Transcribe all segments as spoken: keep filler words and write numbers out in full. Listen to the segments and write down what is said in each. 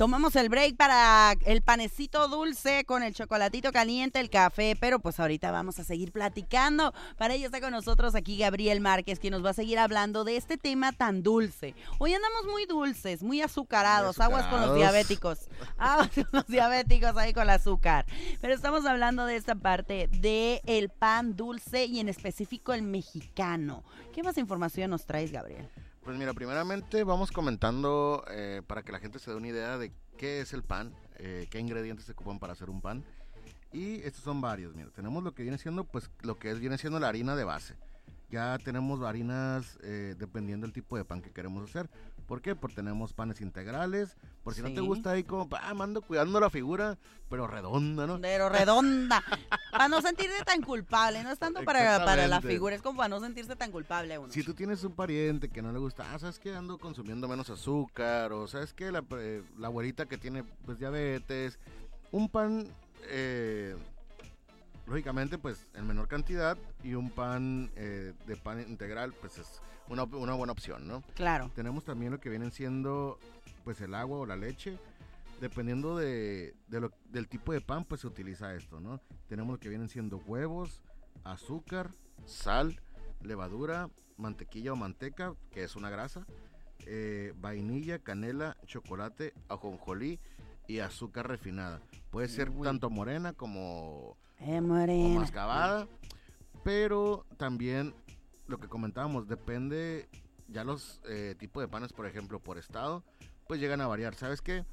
Tomamos el break para el panecito dulce con el chocolatito caliente, el café, pero pues ahorita vamos a seguir platicando. Para ello está con nosotros aquí Gabriel Márquez, quien nos va a seguir hablando de este tema tan dulce. Hoy andamos muy dulces, muy azucarados, Muy aguas con los diabéticos, aguas con los diabéticos ahí con el azúcar. Pero estamos hablando de esta parte del pan dulce y en específico el mexicano. ¿Qué más información nos traes, Gabriel? Pues mira, primeramente vamos comentando eh, para que la gente se dé una idea de qué es el pan, eh, qué ingredientes se ocupan para hacer un pan. Y estos son varios, mira, tenemos lo que viene siendo, pues lo que es, viene siendo la harina de base. Ya tenemos harinas eh, dependiendo del tipo de pan que queremos hacer. ¿Por qué? Porque tenemos panes integrales. Por si sí. no te gusta ahí como, ah, mando cuidando la figura, pero redonda, ¿no? Pero redonda. Para no sentirse tan culpable. No es tanto para, para la figura, es como para no sentirse tan culpable uno. Si tú tienes un pariente que no le gusta, ah, ¿sabes qué? Ando consumiendo menos azúcar. O ¿sabes qué? La, eh, la abuelita que tiene pues diabetes. Un pan... Eh, lógicamente pues en menor cantidad y un pan eh, de pan integral pues es una, una buena opción, ¿no? Claro. Tenemos también lo que vienen siendo pues el agua o la leche, dependiendo de, de lo, del tipo de pan pues se utiliza esto, ¿no? Tenemos lo que vienen siendo huevos, azúcar, sal, levadura, mantequilla o manteca, que es una grasa, eh, vainilla, canela, chocolate, ajonjolí y azúcar refinada. Puede ser Uy. tanto morena como Eh, morena. o mascabada, pero también lo que comentábamos, depende ya los eh, tipos de panes, por ejemplo, por estado, pues llegan a variar. ¿Sabes qué?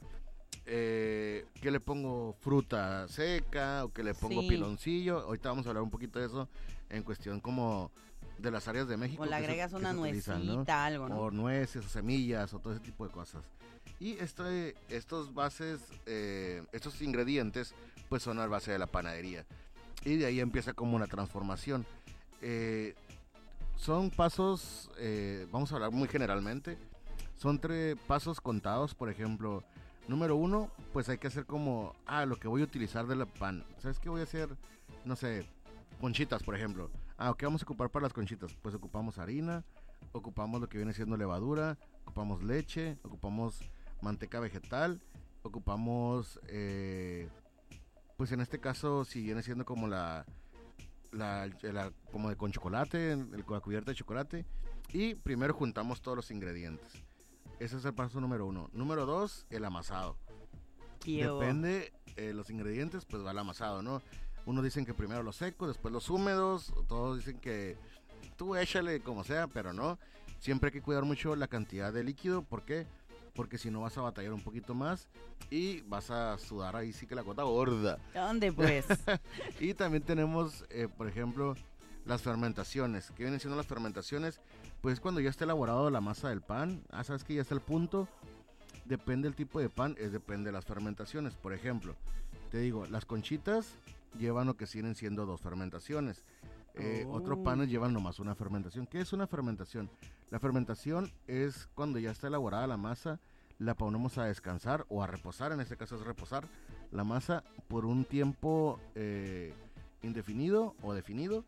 Eh, ¿Qué le pongo? Fruta seca o que le pongo sí. piloncillo. Ahorita vamos a hablar un poquito de eso en cuestión como de las áreas de México. O le agregas se, una nuecita, ¿no? algo, ¿no? O nueces o semillas o todo ese tipo de cosas. Y este, estos bases, eh, estos ingredientes, pues son a base de la panadería. Y de ahí empieza como una transformación. Eh, son pasos, eh, vamos a hablar muy generalmente, son tres pasos contados, por ejemplo. Número uno, pues hay que hacer como, ah, lo que voy a utilizar del pan. ¿Sabes qué voy a hacer? No sé, conchitas, por ejemplo. Ah, ¿qué vamos a ocupar para las conchitas? Pues ocupamos harina, ocupamos lo que viene siendo levadura, ocupamos leche, ocupamos manteca vegetal, ocupamos, eh, pues en este caso, si viene siendo como la, la, la como de con chocolate, el, la cubierta de chocolate, y primero juntamos todos los ingredientes. Ese es el paso número uno. Número dos, el amasado. Yo. Depende eh, los ingredientes, pues va el amasado, ¿no? Unos dicen que primero los secos, después los húmedos, todos dicen que tú échale como sea, pero no. Siempre hay que cuidar mucho la cantidad de líquido, ¿por qué? Porque si no vas a batallar un poquito más y vas a sudar ahí sí que la gota gorda. ¿Dónde pues? Y también tenemos, eh, por ejemplo, las fermentaciones. ¿Qué vienen siendo las fermentaciones? Pues cuando ya está elaborado la masa del pan, ah, sabes que ya está el punto, depende del tipo de pan, es depende de las fermentaciones. Por ejemplo, te digo, las conchitas llevan lo que vienen siendo dos fermentaciones. Eh, oh. Otros panes llevan nomás una fermentación. ¿Qué es una fermentación? La fermentación es cuando ya está elaborada la masa, la ponemos a descansar o a reposar, en este caso es reposar la masa por un tiempo eh, indefinido o definido,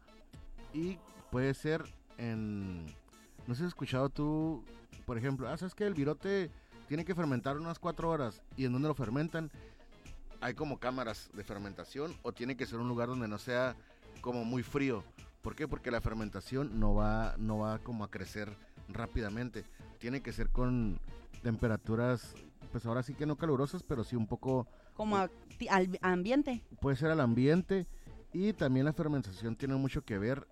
y puede ser en, no sé si has escuchado tú, por ejemplo, ah, ¿sabes qué? El virote tiene que fermentar unas cuatro horas, ¿y en dónde lo fermentan? Hay como cámaras de fermentación, o tiene que ser un lugar donde no sea como muy frío. ¿Por qué? Porque la fermentación no va, no va como a crecer rápidamente. Tiene que ser con temperaturas, pues ahora sí que no calurosas, pero sí un poco... Como a, al ambiente. Puede ser al ambiente, y también la fermentación tiene mucho que ver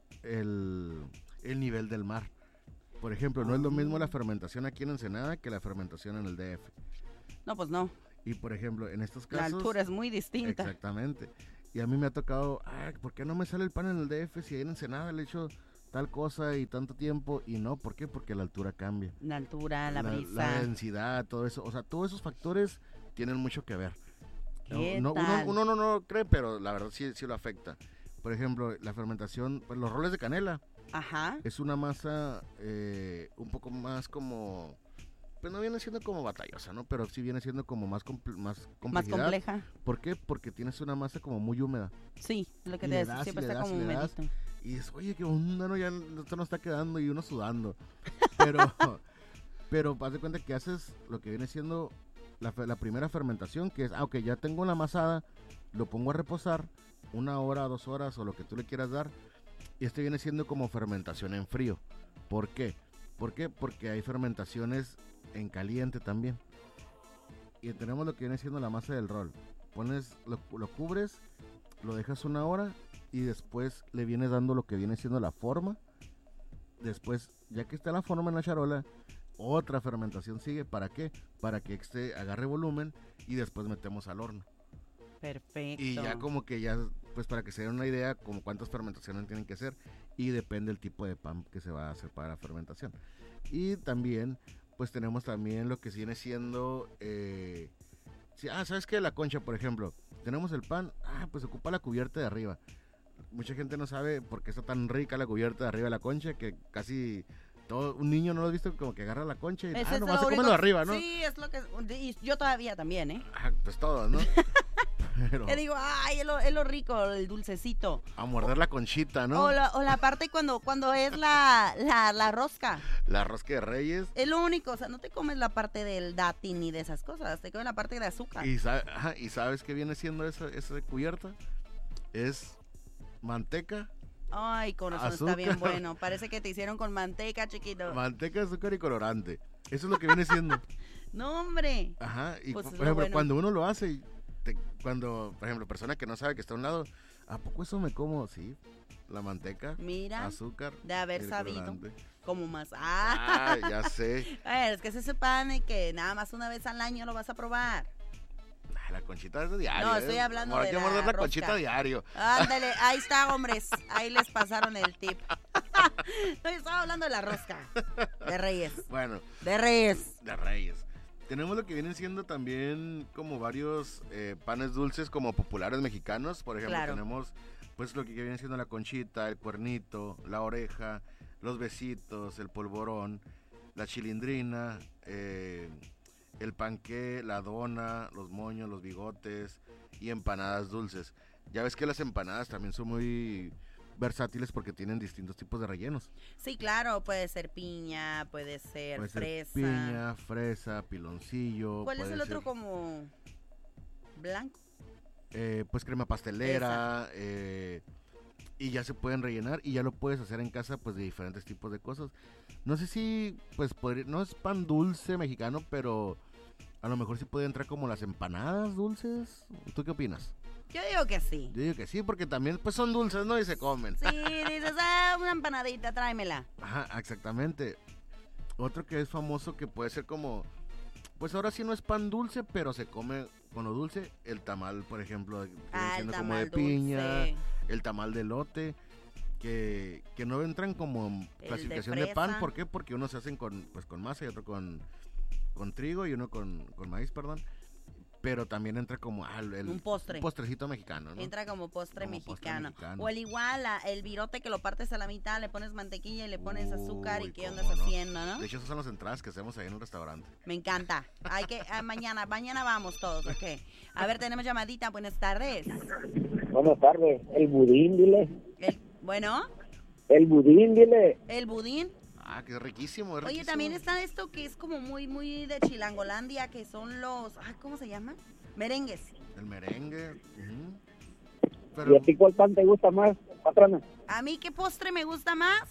el, el nivel del mar. Por ejemplo, no oh. es lo mismo la fermentación aquí en Ensenada que la fermentación en el D F. No, pues no. Y por ejemplo, en estos casos... La altura es muy distinta. Exactamente. Y a mí me ha tocado, ah, ¿por qué no me sale el pan en el D F si ahí en Ensenada le he hecho tal cosa y tanto tiempo? Y no, ¿por qué? Porque la altura cambia. La altura, la, la brisa. La densidad, todo eso. O sea, todos esos factores tienen mucho que ver. ¿Qué no, tal? Uno, uno no lo cree, pero la verdad sí, sí lo afecta. Por ejemplo, la fermentación, pues los roles de canela. Ajá. Es una masa eh, un poco más como... Pues no viene siendo como batallosa, ¿no? Pero sí viene siendo como más, compl- más complejidad. Más compleja. ¿Por qué? Porque tienes una masa como muy húmeda. Sí, lo que y te decía, siempre está como humedito. Y dices, oye, qué onda, no, ya esto no está quedando, y uno sudando. Pero, pero haz de cuenta que haces lo que viene siendo la, la primera fermentación, que es, ah, ok, ya tengo la amasada, lo pongo a reposar una hora, dos horas o lo que tú le quieras dar, y esto viene siendo como fermentación en frío. ¿Por qué? ¿Por qué? Porque hay fermentaciones en caliente también. Y tenemos lo que viene siendo la masa del rol. Pones, lo, lo cubres, lo dejas una hora y después le vienes dando lo que viene siendo la forma. Después, ya que está la forma en la charola, otra fermentación sigue. ¿Para qué? Para que este agarre volumen y después metemos al horno. Perfecto. Y ya como que ya, pues para que se den una idea como cuántas fermentaciones tienen que ser, y depende del tipo de pan que se va a hacer para la fermentación. Y también, pues tenemos también lo que viene siendo, eh, si, ah, ¿sabes qué? La concha, por ejemplo, tenemos el pan, ah, pues ocupa la cubierta de arriba. Mucha gente no sabe por qué está tan rica la cubierta de arriba de la concha, que casi todo, un niño no lo ha visto como que agarra la concha y, Ese ah, es nomás lo se come único- lo de arriba, ¿no? Sí, es lo que... y yo todavía también, ¿eh? Ah, pues todos, ¿no? Pero Que digo, ay, es lo, es lo rico, el dulcecito. a morder la conchita, ¿no? O, la, o la parte cuando, cuando es la, la, la rosca. La rosca de reyes. Es lo único, o sea, no te comes la parte del dátil ni de esas cosas, te comes la parte de azúcar. Y, sabe- ajá, ¿y sabes qué viene siendo esa, esa cubierta? Es manteca, Ay, con eso está azúcar. bien bueno. Parece que te hicieron con manteca, chiquito. manteca, azúcar y colorante. Eso es lo que viene siendo. No, hombre. Ajá, y Pues por es lo ejemplo, bueno. cuando uno lo hace, te- cuando, por ejemplo, persona que no sabe que está a un lado, ¿a poco eso me como? Sí, la manteca, Mira, azúcar. de haber y el sabido. colorante. Como más. Ah, Ah, ya sé. a ver, es que ese pan y que nada más una vez al año lo vas a probar. Ah, la conchita es de diario. No, ¿eh? estoy hablando Hay de que la morder la rosca. conchita diario. Ándale, ahí está, hombres. Ahí les pasaron el tip. No, yo estaba hablando de la rosca. De Reyes. Bueno, De Reyes. de reyes. Tenemos lo que vienen siendo también como varios eh, panes dulces como populares mexicanos. Por ejemplo, Claro. tenemos pues lo que viene siendo la conchita, el cuernito, la oreja, los besitos, el polvorón, la chilindrina, eh, el panqué, la dona, los moños, los bigotes y empanadas dulces. Ya ves que las empanadas también son muy versátiles porque tienen distintos tipos de rellenos. Sí, claro, puede ser piña, puede ser Puede ser fresa. piña, fresa, piloncillo. ¿Cuál es puede el otro ser, como blanco? eh, pues crema pastelera, eh, y ya se pueden rellenar y ya lo puedes hacer en casa pues de diferentes tipos de cosas. No sé si pues podría- no es pan dulce mexicano, pero a lo mejor sí puede entrar como las empanadas dulces. ¿Tú qué opinas? Yo digo que sí. Yo digo que sí, porque también pues son dulces, ¿no? Y se comen. Sí, dices, ah, una empanadita, tráemela. Ajá, exactamente. Otro que es famoso que puede ser como, pues ahora sí no es pan dulce, pero se come con lo dulce, el tamal, por ejemplo, que viene Ah, el siendo como tamal de piña, dulce. el tamal de elote, que, que no entran como en El de clasificación de, pan. fresa. ¿Por qué? Porque unos se hacen con, pues, con masa y otro con, con trigo y uno con, con maíz, perdón. Pero también entra como ah, el, Un postre. un postrecito mexicano, ¿no? Entra como postre, Como postre mexicano. mexicano. O el igual, la- el virote que lo partes a la mitad, le pones mantequilla y le pones azúcar. Uy, ¿Y qué cómo andas no. haciendo, no? De hecho, esas son las entradas que hacemos ahí en un restaurante. Me encanta. Hay que, ah, mañana, mañana vamos todos, ok. A ver, tenemos llamadita, buenas tardes. Buenas tardes. El budín, dile. El- bueno, El budín, dile. el budín. Ah, que es riquísimo, es Oye, riquísimo. también está esto que es como muy, muy de Chilangolandia, que son los, ah, ¿cómo se llaman? Merengues. El merengue. ujú. ¿Y Pero a ti cuál pan te gusta más, patrona? ¿A mí qué postre me gusta más?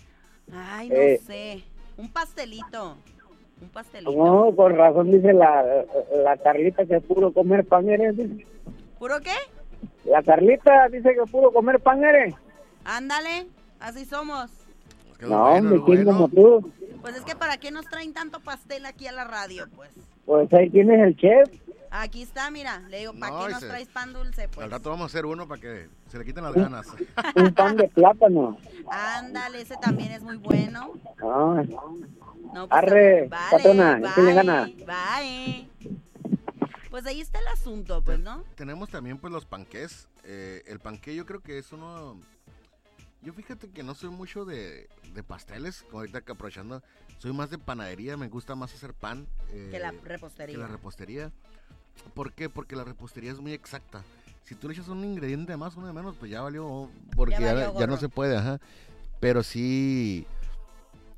Ay, no Eh. sé. Un pastelito. Un pastelito. No, con razón dice la, la Carlita que puro comer pan eres. dice. ¿Puro qué? La Carlita dice que puro comer pan eres. Ándale, así somos. es que es No, bueno, hombre, es ¿quién bueno. como tú? Pues es que ¿para qué nos traen tanto pastel aquí a la radio? Pues Pues ahí tienes el chef. aquí está, mira. Le digo, ¿para No, qué y nos se- traes pan dulce? Pues Al rato vamos a hacer uno para que se le quiten las ganas. Un pan de plátano. ándale, ese también es muy bueno. Ah, No, pues, Arre, vale, patrona, bye, échale ganas. bye. Pues ahí está el asunto, pues, ¿no? Tenemos también pues los panqués. Eh, el panqué yo creo que es uno... Yo fíjate que no soy mucho de, de pasteles, como ahorita que aprovechando, soy más de panadería, me gusta más hacer pan eh, Que la que repostería. la repostería. ¿Por qué? Porque la repostería es muy exacta. Si tú le echas un ingrediente de más, uno de menos, pues ya valió, porque Ya ya, valió ya no gorro. se puede, ajá. Pero sí... Ay, ¿qué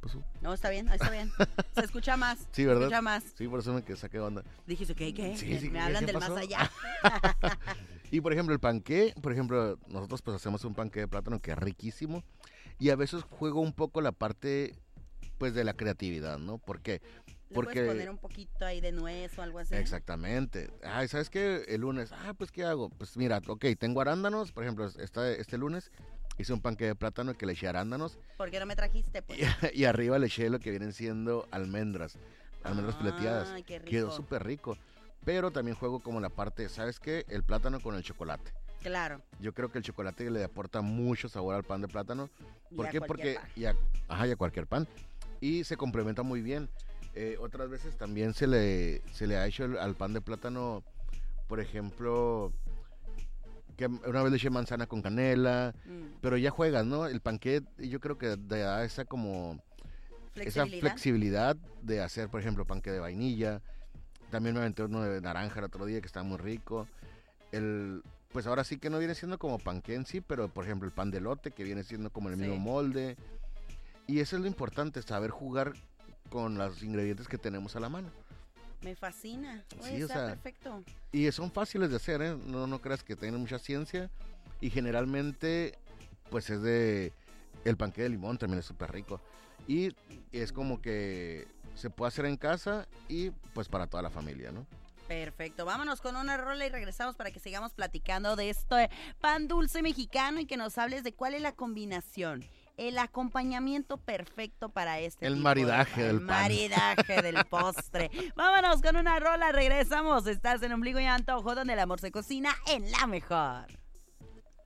pasó? No, está bien, está bien. Se escucha más. Sí, ¿verdad? Se escucha más. Sí, por eso me que saqué onda. Dijiste, ¿qué? ¿Qué? Sí, me sí, me ¿qué- hablan qué del pasó? más allá. Y por ejemplo, el panqué, por ejemplo, nosotros pues hacemos un panqué de plátano que es riquísimo. Y a veces juego un poco la parte, pues, de la creatividad, ¿no? ¿Por qué? ¿Le Porque... puedes poner un poquito ahí de nuez o algo así? Exactamente. Ay, ¿sabes qué? El lunes, ah, pues, ¿qué hago? Pues mira, ok, tengo arándanos, por ejemplo, este, este lunes hice un panque de plátano que le eché arándanos ¿Por qué no me trajiste, pues? y, y arriba le eché lo que vienen siendo almendras, almendras fileteadas. Ay, qué rico. Quedó súper rico. Pero también juego como la parte, ¿sabes qué? El plátano con el chocolate. Claro. Yo creo que el chocolate le aporta mucho sabor al pan de plátano. Y ¿Por a qué? cualquier Porque pan. y a, ajá, y a cualquier pan. Y se complementa muy bien. Eh, otras veces también se le, se le ha hecho el- al pan de plátano, por ejemplo, que una vez le eché manzana con canela, Mm. pero ya juegas, ¿no? El panqué yo creo que da esa como esa Flexibilidad. flexibilidad de hacer, por ejemplo, panqué de vainilla. También me aventé uno de naranja el otro día que está muy rico. El, pues ahora sí que no viene siendo como panqué en sí, pero por ejemplo el pan de elote que viene siendo como el Sí. mismo molde. Y eso es lo importante, saber jugar con los ingredientes que tenemos a la mano. Me fascina. Oye, Sí, o está sea, perfecto. Y son fáciles de hacer, ¿eh? No, no creas que tienen mucha ciencia. Y generalmente, pues es de... El panqué de limón también es súper rico. Y es como que se puede hacer en casa y pues para toda la familia, ¿no? Perfecto. Vámonos con una rola y regresamos para que sigamos platicando de este pan dulce mexicano y que nos hables de cuál es la combinación, el acompañamiento perfecto para este El tipo de maridaje pan. del El pan. maridaje del postre. Vámonos con una rola, regresamos. Estás en Ombligo y Antojo, donde el amor se cocina en la mejor.